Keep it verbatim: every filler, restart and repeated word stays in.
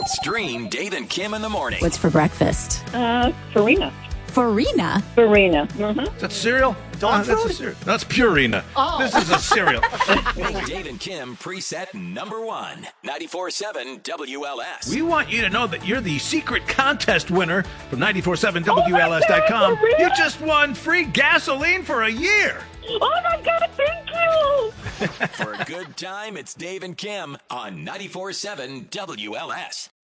Stream Dave and Kim in the morning. What's for breakfast? Uh, Farina. Farina? Farina. Mm-hmm. Is that cereal? Dog Uh, that's food? a cereal. That's Purina. Oh. This is a cereal. Make Dave and Kim preset number one. ninety-four point seven W L S. We want you to know that you're the secret contest winner from nine four seven W L S dot com. Oh my God, You just won free gasoline for a year. Oh, my God, thank you. For a good time, it's Dave and Kim on ninety-four point seven W L S.